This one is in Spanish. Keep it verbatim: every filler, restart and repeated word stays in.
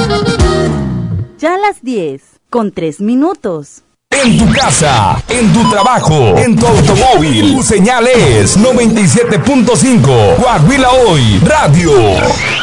Ya a las diez, con tres minutos. En tu casa, en tu trabajo, en tu automóvil, tu señal es noventa y siete punto cinco. Coahuila Hoy Radio.